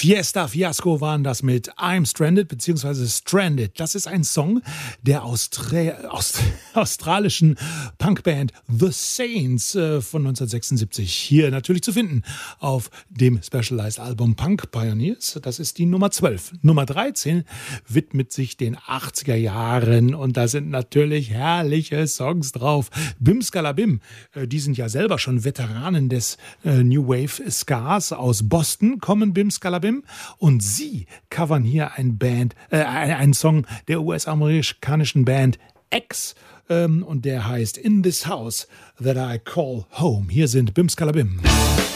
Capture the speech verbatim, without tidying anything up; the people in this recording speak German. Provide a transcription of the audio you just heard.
Fiesta Fiasco waren das mit I'm Stranded bzw. Stranded. Das ist ein Song der Austra- Aust- australischen Punkband The Saints äh, von neunzehnhundertsechsundsiebzig. Hier natürlich zu finden auf dem Specialized Album Punk Pioneers. Das ist die Nummer zwölf. Nummer dreizehn widmet sich den achtziger Jahren und da sind natürlich herrliche Songs drauf. Bim Skalabim, äh, die sind ja selber schon Veteranen des äh, New Wave Scars. Aus Boston kommen Bim Skalabim und sie covern hier ein Band, äh, einen Song der U S-amerikanischen Band X ähm, und der heißt In This House That I Call Home. Hier sind Bim Skalabim.